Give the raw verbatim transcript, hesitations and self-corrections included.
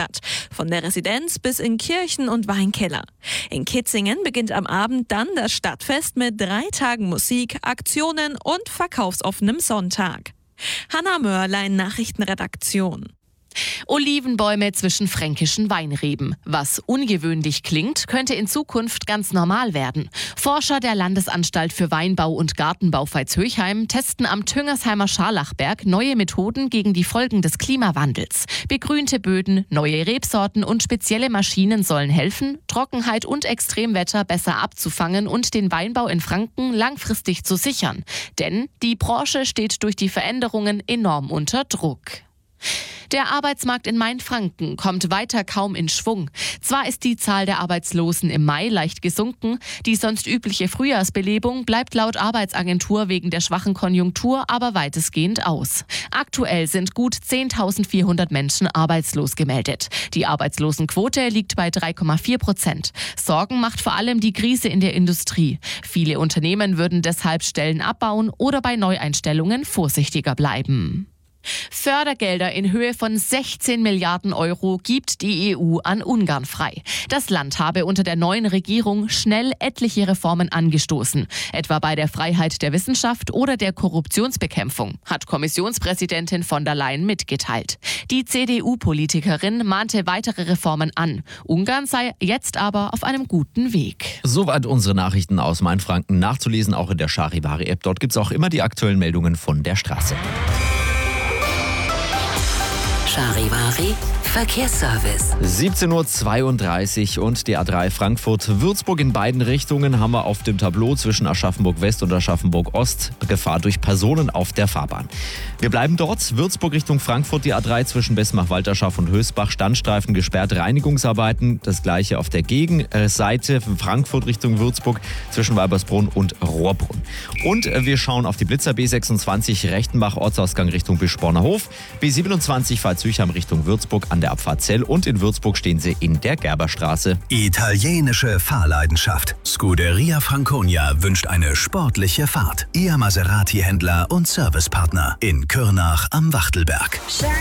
Stadt. Von der Residenz bis in Kirchen und Weinkeller. In Kitzingen beginnt am Abend dann das Stadtfest mit drei Tagen Musik, Aktionen und verkaufsoffenem Sonntag. Hanna Mörlein, Nachrichtenredaktion. Olivenbäume zwischen fränkischen Weinreben. Was ungewöhnlich klingt, könnte in Zukunft ganz normal werden. Forscher der Landesanstalt für Weinbau und Gartenbau Veitshöchheim testen am Tüngersheimer Scharlachberg neue Methoden gegen die Folgen des Klimawandels. Begrünte Böden, neue Rebsorten und spezielle Maschinen sollen helfen, Trockenheit und Extremwetter besser abzufangen und den Weinbau in Franken langfristig zu sichern. Denn die Branche steht durch die Veränderungen enorm unter Druck. Der Arbeitsmarkt in Mainfranken kommt weiter kaum in Schwung. Zwar ist die Zahl der Arbeitslosen im Mai leicht gesunken, die sonst übliche Frühjahrsbelebung bleibt laut Arbeitsagentur wegen der schwachen Konjunktur aber weitestgehend aus. Aktuell sind gut zehntausendvierhundert Menschen arbeitslos gemeldet. Die Arbeitslosenquote liegt bei drei Komma vier Prozent. Sorgen macht vor allem die Krise in der Industrie. Viele Unternehmen würden deshalb Stellen abbauen oder bei Neueinstellungen vorsichtiger bleiben. Fördergelder in Höhe von sechzehn Milliarden Euro gibt die E U an Ungarn frei. Das Land habe unter der neuen Regierung schnell etliche Reformen angestoßen, etwa bei der Freiheit der Wissenschaft oder der Korruptionsbekämpfung, hat Kommissionspräsidentin von der Leyen mitgeteilt. Die C D U-Politikerin mahnte weitere Reformen an. Ungarn sei jetzt aber auf einem guten Weg. Soweit unsere Nachrichten aus Mainfranken, nachzulesen auch in der Charivari-App. Dort gibt es auch immer die aktuellen Meldungen von der Straße. Charivari Verkehrsservice. siebzehn Uhr zweiunddreißig und die A drei Frankfurt-Würzburg in beiden Richtungen haben wir auf dem Tableau zwischen Aschaffenburg-West und Aschaffenburg-Ost Gefahr durch Personen auf der Fahrbahn. Wir bleiben dort. Würzburg Richtung Frankfurt, die A drei zwischen Besmach-Walterschaft und Hösbach, Standstreifen gesperrt, Reinigungsarbeiten. Das gleiche auf der Gegenseite Frankfurt Richtung Würzburg zwischen Weibersbrunn und Rohrbrunn. Und wir schauen auf die Blitzer B sechsundzwanzig Rechtenbach, Ortsausgang Richtung Bischborner Hof, B siebenundzwanzig Veitshöchheim Richtung Würzburg an der Abfahrt Zell und in Würzburg stehen sie in der Gerberstraße. Italienische Fahrleidenschaft. Scuderia Franconia wünscht eine sportliche Fahrt. Ihr Maserati-Händler und Servicepartner in Kürnach am Wachtelberg.